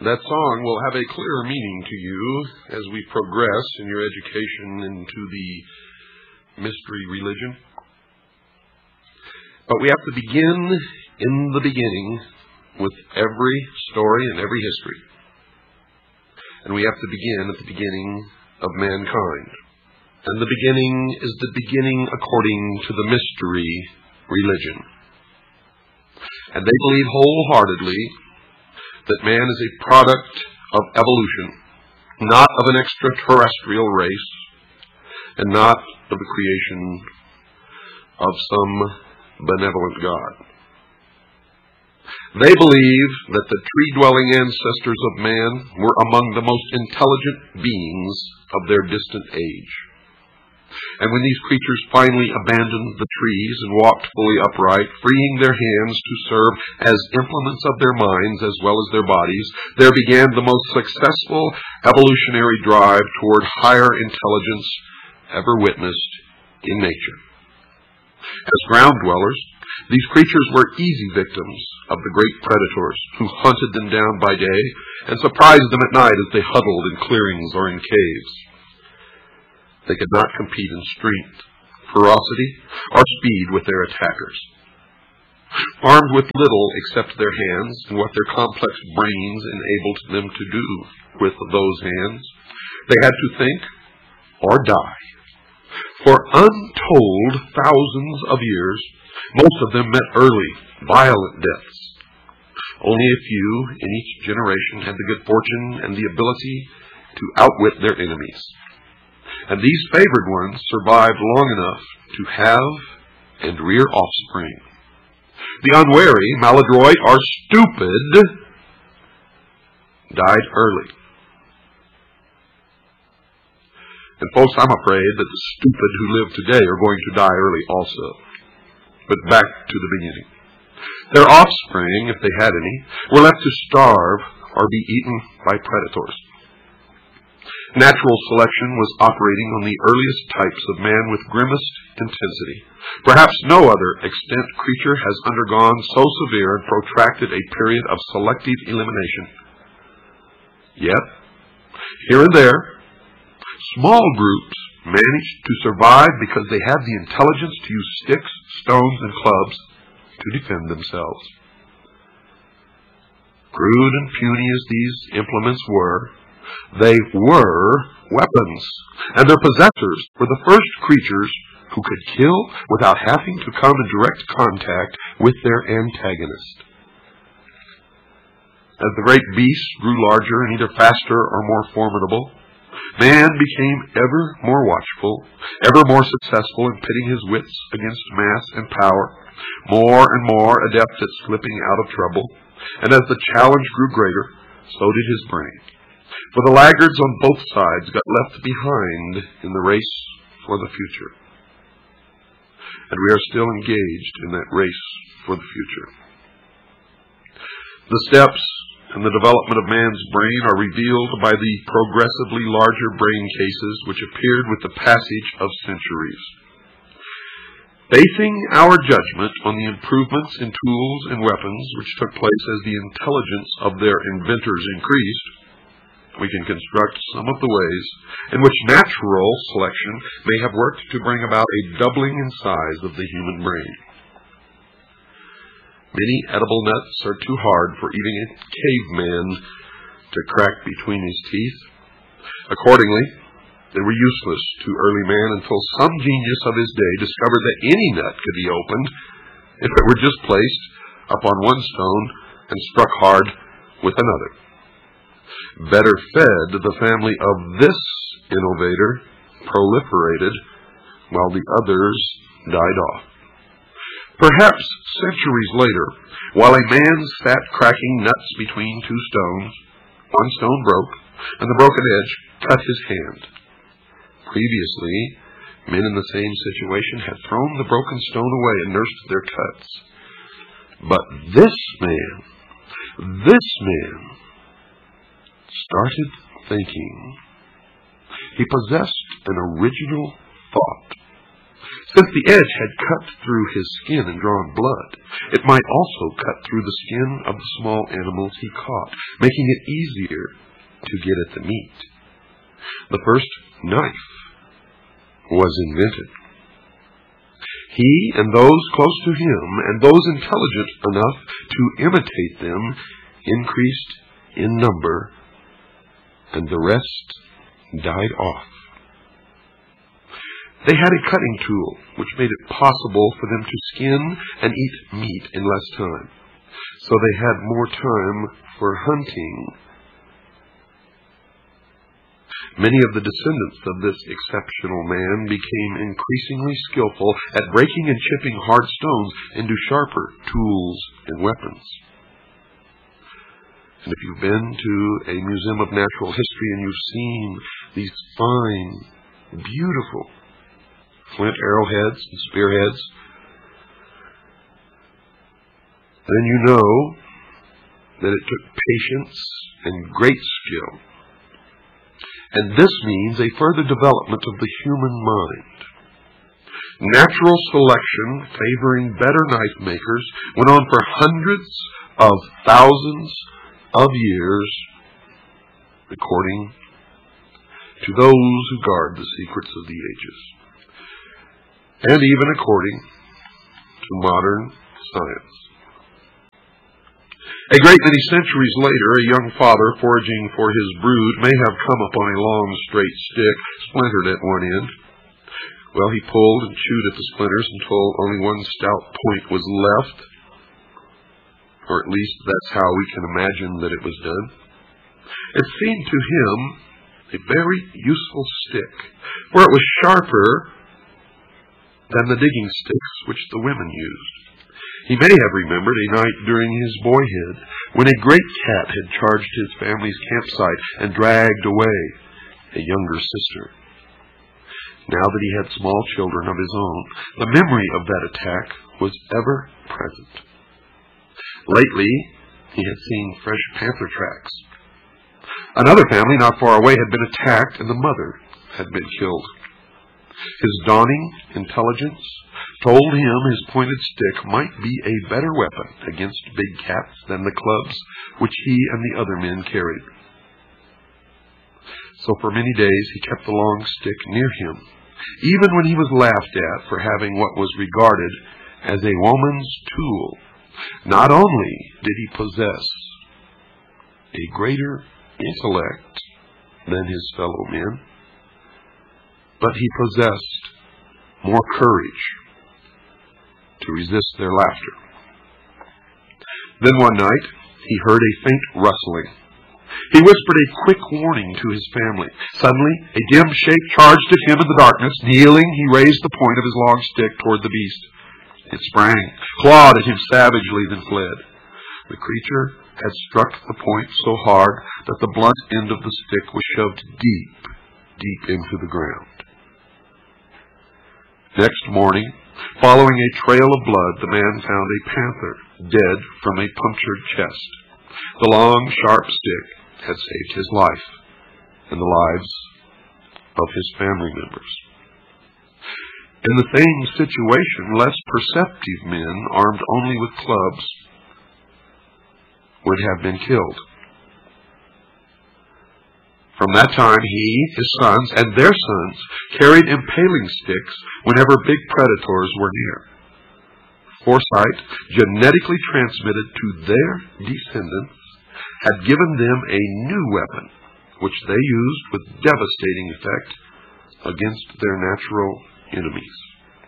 that song will have a clearer meaning to you as we progress in your education into the mystery religion. But we have to begin in the beginning with every story and every history. And we have to begin at the beginning of mankind. And the beginning is the beginning according to the mystery religion. And they believe wholeheartedly that man is a product of evolution, not of an extraterrestrial race, and not of the creation of some benevolent God. They believe that the tree-dwelling ancestors of man were among the most intelligent beings of their distant age. And when these creatures finally abandoned the trees and walked fully upright, freeing their hands to serve as implements of their minds as well as their bodies, there began the most successful evolutionary drive toward higher intelligence ever witnessed in nature. As ground dwellers, these creatures were easy victims of the great predators who hunted them down by day and surprised them at night as they huddled in clearings or in caves. They could not compete in strength, ferocity, or speed with their attackers. Armed with little except their hands and what their complex brains enabled them to do with those hands, they had to think or die. For untold thousands of years, most of them met early, violent deaths. Only a few in each generation had the good fortune and the ability to outwit their enemies. And these favored ones survived long enough to have and rear offspring. The unwary, maladroit, or stupid died early. And folks, I'm afraid that the stupid who live today are going to die early also. But back to the beginning. Their offspring, if they had any, were left to starve or be eaten by predators. Natural selection was operating on the earliest types of man with grimmest intensity. Perhaps no other extant creature has undergone so severe and protracted a period of selective elimination. Yet, here and there, small groups managed to survive because they had the intelligence to use sticks, stones, and clubs to defend themselves. Crude and puny as these implements were, they were weapons, and their possessors were the first creatures who could kill without having to come in direct contact with their antagonist. As the great beasts grew larger and either faster or more formidable, man became ever more watchful, ever more successful in pitting his wits against mass and power, more and more adept at slipping out of trouble, and as the challenge grew greater, so did his brain. For the laggards on both sides got left behind in the race for the future. And we are still engaged in that race for the future. The steps in the development of man's brain are revealed by the progressively larger brain cases which appeared with the passage of centuries. Basing our judgment on the improvements in tools and weapons which took place as the intelligence of their inventors increased, we can construct some of the ways in which natural selection may have worked to bring about a doubling in size of the human brain. Many edible nuts are too hard for even a caveman to crack between his teeth. Accordingly, they were useless to early man until some genius of his day discovered that any nut could be opened if it were just placed upon one stone and struck hard with another. Better fed, the family of this innovator proliferated while the others died off. Perhaps centuries later, while a man sat cracking nuts between two stones, one stone broke, and the broken edge cut his hand. Previously, men in the same situation had thrown the broken stone away and nursed their cuts. But this man started thinking. He possessed an original thought. Since the edge had cut through his skin and drawn blood, it might also cut through the skin of the small animals he caught, making it easier to get at the meat. The first knife was invented. He and those close to him, and those intelligent enough to imitate them, increased in number, and the rest died off. They had a cutting tool which made it possible for them to skin and eat meat in less time, so they had more time for hunting. Many of the descendants of this exceptional man became increasingly skillful at breaking and chipping hard stones into sharper tools and weapons. And if you've been to a museum of natural history and you've seen these fine, beautiful flint arrowheads and spearheads, then you know that it took patience and great skill. And this means a further development of the human mind. Natural selection, favoring better knife makers, went on for hundreds of thousands of years, according to those who guard the secrets of the ages, and even according to modern science. A great many centuries later, a young father foraging for his brood may have come upon a long, straight stick, splintered at one end. Well, he pulled and chewed at the splinters until only one stout point was left, or at least that's how we can imagine that it was done. It seemed to him a very useful stick, for it was sharper than the digging sticks which the women used. He may have remembered a night during his boyhood when a great cat had charged his family's campsite and dragged away a younger sister. Now that he had small children of his own, the memory of that attack was ever present. Lately, he had seen fresh panther tracks. Another family not far away had been attacked and the mother had been killed. His dawning intelligence told him his pointed stick might be a better weapon against big cats than the clubs which he and the other men carried. So for many days he kept the long stick near him, even when he was laughed at for having what was regarded as a woman's tool. Not only did he possess a greater intellect than his fellow men, but he possessed more courage to resist their laughter. Then one night, he heard a faint rustling. He whispered a quick warning to his family. Suddenly, a dim shape charged at him in the darkness. Kneeling, he raised the point of his long stick toward the beast. It sprang, clawed at him savagely, then fled. The creature had struck the point so hard that the blunt end of the stick was shoved deep into the ground. Next morning, following a trail of blood, the man found a panther dead from a punctured chest. The long, sharp stick had saved his life and the lives of his family members. In the same situation, less perceptive men, armed only with clubs, would have been killed. From that time, he, his sons, and their sons carried impaling sticks whenever big predators were near. Foresight, genetically transmitted to their descendants, had given them a new weapon, which they used with devastating effect against their natural enemies.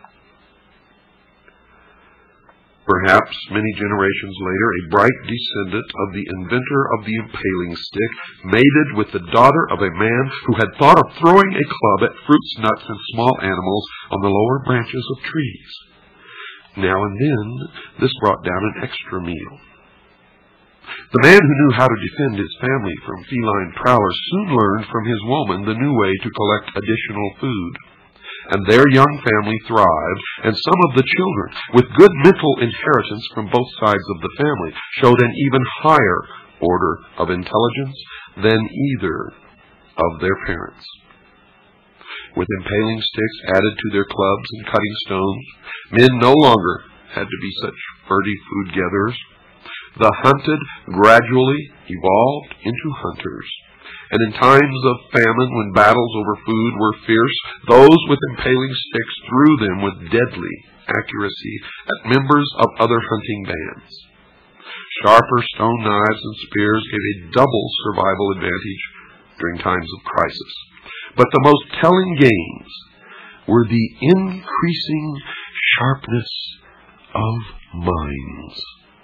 Perhaps many generations later, a bright descendant of the inventor of the impaling stick mated with the daughter of a man who had thought of throwing a club at fruits, nuts, and small animals on the lower branches of trees. Now and then, this brought down an extra meal. The man who knew how to defend his family from feline prowlers soon learned from his woman the new way to collect additional food. And their young family thrived, and some of the children, with good mental inheritance from both sides of the family, showed an even higher order of intelligence than either of their parents. with impaling sticks added to their clubs and cutting stones. Men no longer had to be such furtive food gatherers. The hunted gradually evolved into hunters. And in times of famine, when battles over food were fierce, those with impaling sticks threw them with deadly accuracy at members of other hunting bands. Sharper stone knives and spears gave a double survival advantage during times of crisis. But the most telling gains were the increasing sharpness of minds.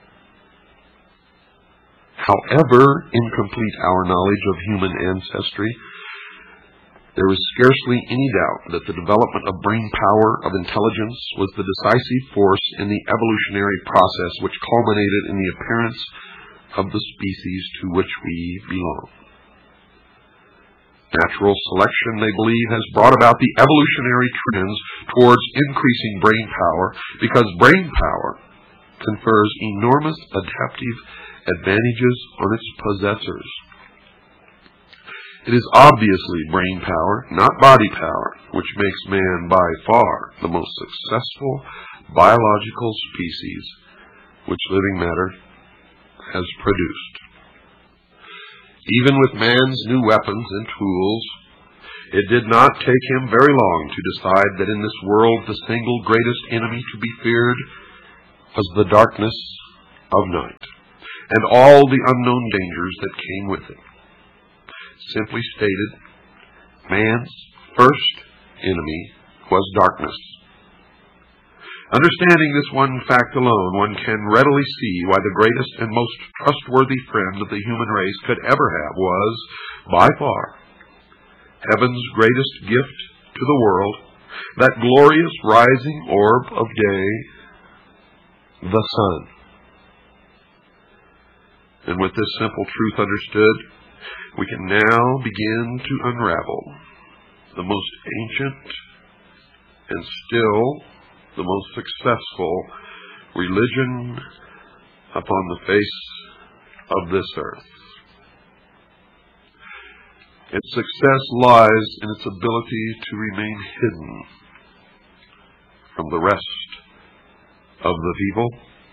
However incomplete our knowledge of human ancestry, there is scarcely any doubt that the development of brain power, of intelligence, was the decisive force in the evolutionary process which culminated in the appearance of the species to which we belong. Natural selection, they believe, has brought about the evolutionary trends towards increasing brain power because brain power confers enormous adaptive advantages on its possessors. It is obviously brain power, not body power, which makes man by far the most successful biological species which living matter has produced. Even with man's new weapons and tools, it did not take him very long to decide that in this world the single greatest enemy to be feared was the darkness of night and all the unknown dangers that came with it. Simply stated, man's first enemy was darkness. Understanding this one fact alone, one can readily see why the greatest and most trustworthy friend that the human race could ever have was, by far, heaven's greatest gift to the world, that glorious rising orb of day, the sun. And with this simple truth understood, we can now begin to unravel the most ancient and still the most successful religion upon the face of this earth. Its success lies in its ability to remain hidden from the rest of the people.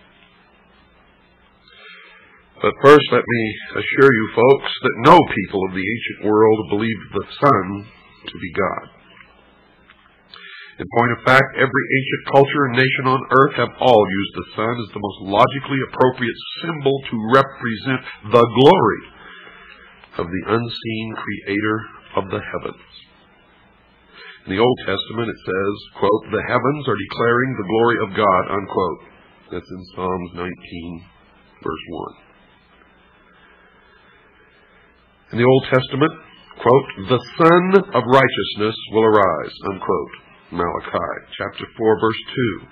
But first, let me assure you folks that no people of the ancient world believed the sun to be God. In point of fact, every ancient culture and nation on earth have all used the sun as the most logically appropriate symbol to represent the glory of the unseen creator of the heavens. In the Old Testament it says, quote, "The heavens are declaring the glory of God," unquote. That's in Psalms 19, verse 1. In the Old Testament, quote, "The Sun of Righteousness will arise," unquote. Malachi chapter 4, verse 2.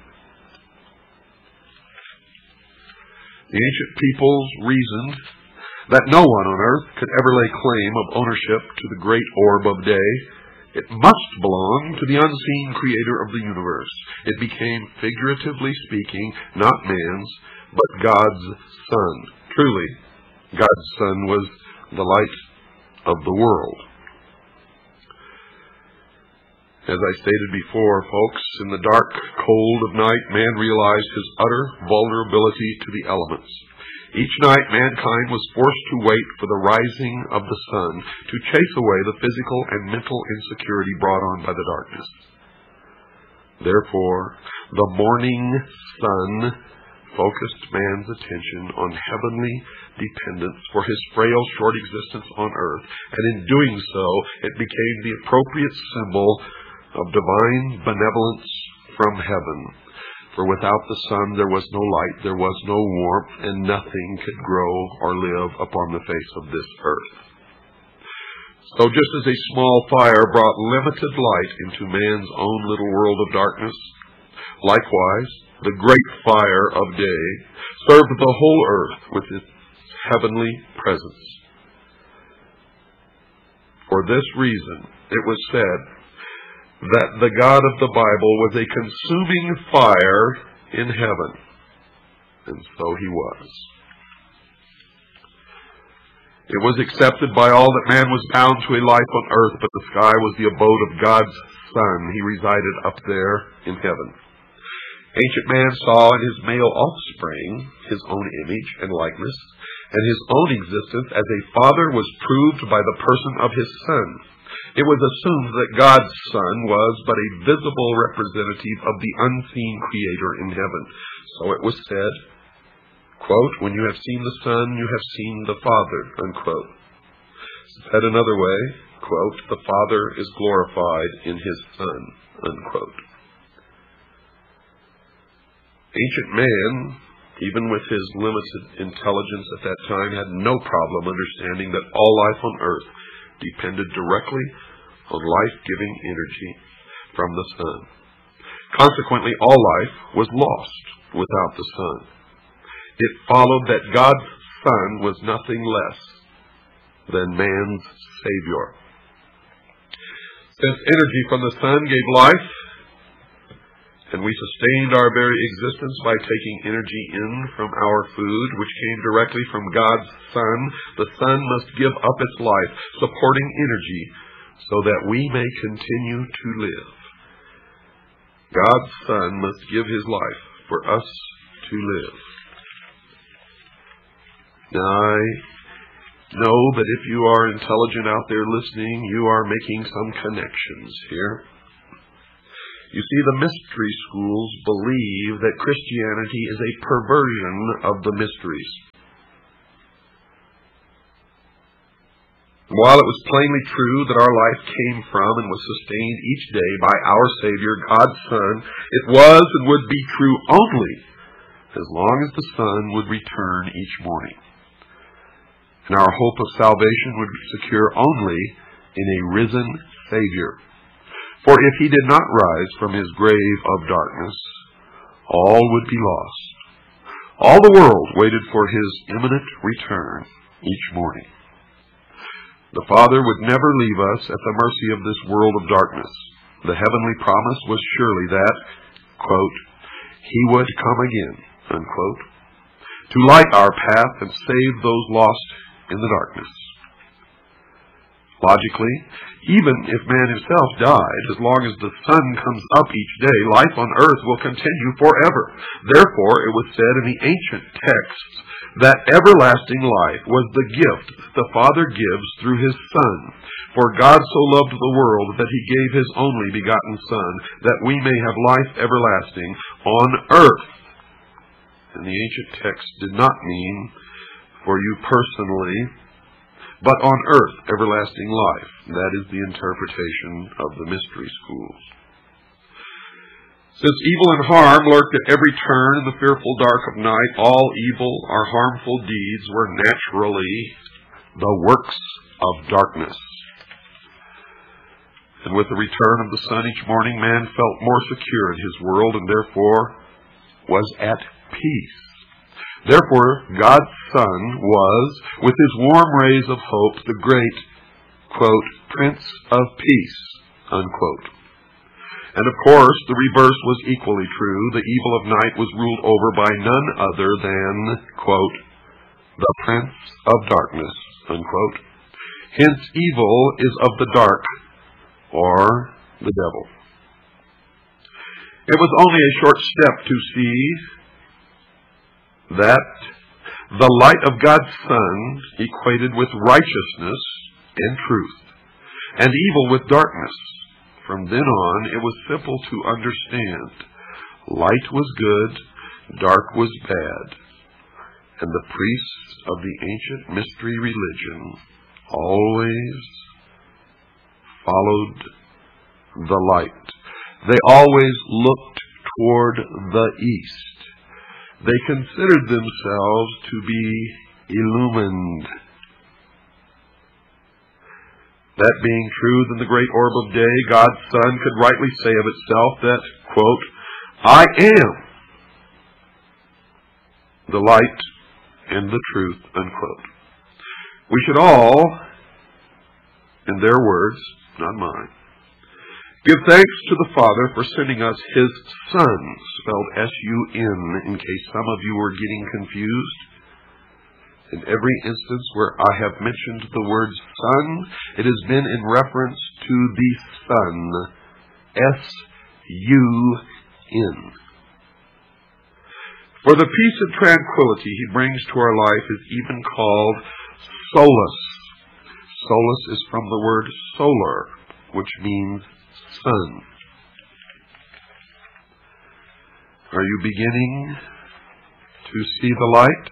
The ancient peoples reasoned that no one on earth could ever lay claim of ownership to the great orb of day. It must belong to the unseen creator of the universe. It became, figuratively speaking, not man's, but God's sun. Truly, God's sun was the light of the world. As I stated before, folks, in the dark cold of night, man realized his utter vulnerability to the elements. Each night, mankind was forced to wait for the rising of the sun to chase away the physical and mental insecurity brought on by the darkness. Therefore, the morning sun focused man's attention on heavenly dependence for his frail, short existence on earth, and in doing so, it became the appropriate symbol of divine benevolence from heaven. For without the sun there was no light, there was no warmth, and nothing could grow or live upon the face of this earth. So just as a small fire brought limited light into man's own little world of darkness, likewise the great fire of day served the whole earth with its heavenly presence. For this reason, it was said that the God of the Bible was a consuming fire in heaven. And so he was. It was accepted by all that man was bound to a life on earth, but the sky was the abode of God's Son. He resided up there in heaven. Ancient man saw in his male offspring his own image and likeness, and his own existence as a father was proved by the person of his Son. It was assumed that God's Son was but a visible representative of the unseen Creator in heaven. So it was said, quote, "When you have seen the Son, you have seen the Father," unquote. Said another way, quote, "The Father is glorified in his Son," unquote. Ancient man, even with his limited intelligence at that time, had no problem understanding that all life on earth depended directly on life-giving energy from the Son. Consequently, all life was lost without the Son. It followed that God's Son was nothing less than man's Savior. Since energy from the Son gave life, and we sustained our very existence by taking energy in from our food, which came directly from God's Son, the Son must give up its life, supporting energy, so that we may continue to live. God's Son must give his life for us to live. Now, I know that if you are intelligent out there listening, you are making some connections here. You see, the mystery schools believe that Christianity is a perversion of the mysteries. While it was plainly true that our life came from and was sustained each day by our Savior, God's Son, it was and would be true only as long as the Son would return each morning. And our hope of salvation would be secure only in a risen Savior. For if he did not rise from his grave of darkness, all would be lost. All the world waited for his imminent return each morning. The Father would never leave us at the mercy of this world of darkness. The heavenly promise was surely that, quote, he would come again, unquote, to light our path and save those lost in the darkness. Logically, even if man himself died, as long as the sun comes up each day, life on earth will continue forever. Therefore, it was said in the ancient texts that everlasting life was the gift the Father gives through his Son. For God so loved the world that he gave his only begotten Son, that we may have life everlasting on earth. And the ancient text did not mean for you personally, but on earth everlasting life. That is the interpretation of the mystery schools. Since evil and harm lurked at every turn in the fearful dark of night, all evil or harmful deeds were naturally the works of darkness. And with the return of the sun each morning, man felt more secure in his world and therefore was at peace. Therefore, God's Son was, with his warm rays of hope, the great, quote, Prince of Peace, unquote. And of course, the reverse was equally true. The evil of night was ruled over by none other than, quote, the Prince of Darkness, unquote. Hence, evil is of the dark, or the devil. It was only a short step to see that the light of God's Son equated with righteousness and truth, and evil with darkness. From then on, it was simple to understand. Light was good, dark was bad, and the priests of the ancient mystery religion always followed the light. They always looked toward the east. They considered themselves to be illumined. That being true, then the great orb of day, God's Son, could rightly say of itself that, quote, I am the light and the truth, unquote. We should all, in their words, not mine, give thanks to the Father for sending us his Son, spelled S-U-N, in case some of you were getting confused. In every instance where I have mentioned the word Son, it has been in reference to the Son, S-U-N. For the peace and tranquility he brings to our life is even called solace. Solace is from the word solar, which means sun. Are you beginning to see the light?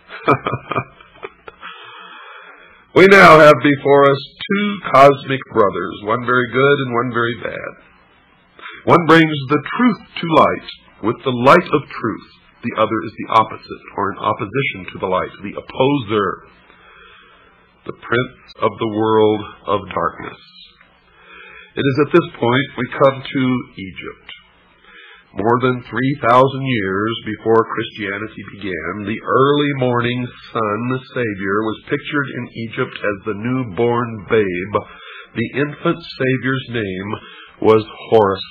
We now have before us two cosmic brothers, one very good and one very bad. One brings the truth to light with the light of truth. The other is the opposite, or in opposition to the light, the opposer, the prince of the world of darkness. It is at this point we come to Egypt. More than 3,000 years before Christianity began, the early morning sun, the Savior, was pictured in Egypt as the newborn babe. The infant Savior's name was Horus.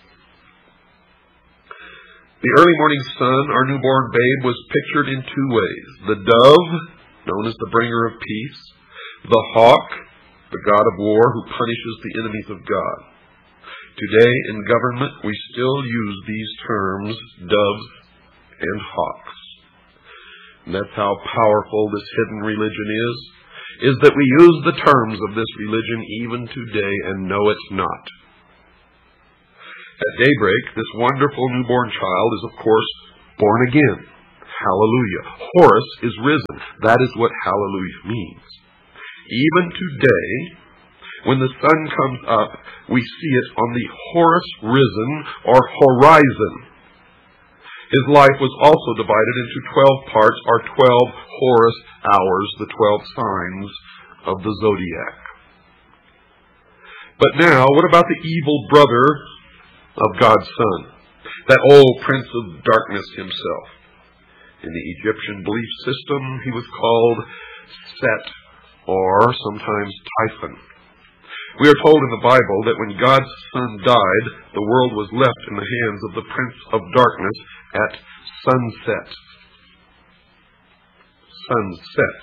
The early morning sun, our newborn babe, was pictured in two ways. The dove, known as the bringer of peace. The hawk, the god of war who punishes the enemies of God. Today in government we still use these terms, doves and hawks. And that's how powerful this hidden religion is that we use the terms of this religion even today and know it's not. At daybreak, this wonderful newborn child is of course born again. Hallelujah. Horus is risen. That is what hallelujah means. Even today, when the sun comes up, we see it on the Horus risen, or horizon. His life was also divided into 12 parts, or 12 Horus hours, the 12 signs of the zodiac. But now, what about the evil brother of God's Son, that old prince of darkness himself? In the Egyptian belief system, he was called Set, or sometimes Typhon. We are told in the Bible that when God's Son died, the world was left in the hands of the prince of darkness at sunset. Sunset.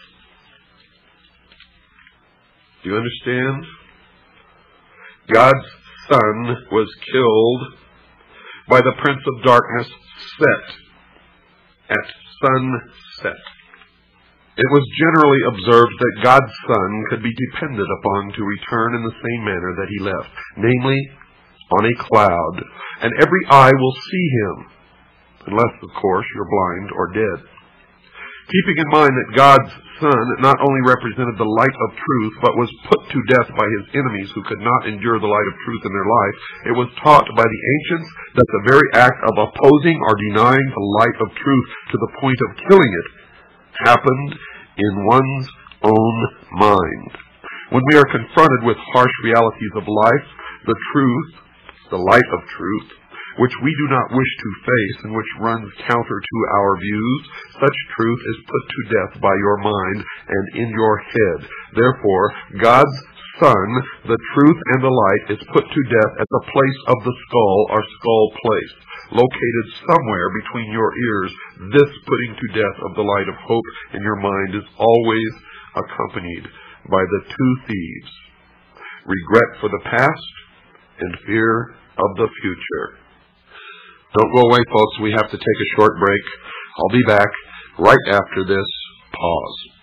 Do you understand? God's Son was killed by the prince of darkness, Set, at sunset. It was generally observed that God's Son could be depended upon to return in the same manner that he left, namely, on a cloud, and every eye will see him, unless, of course, you're blind or dead. Keeping in mind that God's Son not only represented the light of truth, but was put to death by his enemies who could not endure the light of truth in their life, it was taught by the ancients that the very act of opposing or denying the light of truth to the point of killing it happened in one's own mind. When we are confronted with harsh realities of life, the truth, the light of truth, which we do not wish to face and which runs counter to our views, such truth is put to death by your mind and in your head. Therefore, God's Son, the truth and the light, is put to death at the place of the skull, or skull place, located somewhere between your ears. This putting to death of the light of hope in your mind is always accompanied by the two thieves: regret for the past and fear of the future. Don't go away, folks. We have to take a short break. I'll be back right after this pause.